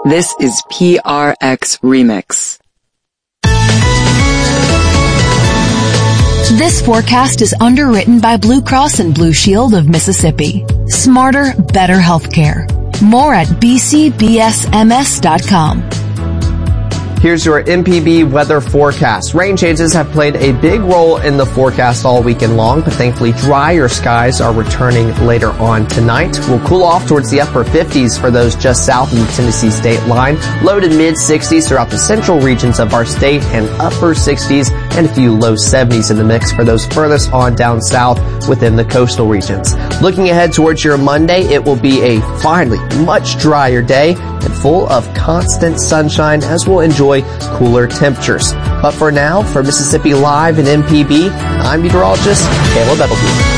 This is PRX Remix. This forecast is underwritten by Blue Cross and Blue Shield of Mississippi. Smarter, better healthcare. More at bcbsms.com. Here's your MPB weather forecast. Rain changes have played a big role in the forecast all weekend long, but thankfully drier skies are returning later on tonight. We'll cool off towards the upper 50s for those just south of the Tennessee state line. Low to mid 60s throughout the central regions of our state, and upper 60s and a few low 70s in the mix for those furthest on down south within the coastal regions. Looking ahead towards your Monday, it will be a finally much drier day and full of constant sunshine as we'll enjoy cooler temperatures. But for now, for Mississippi Live and MPB, I'm meteorologist Caleb Edelby.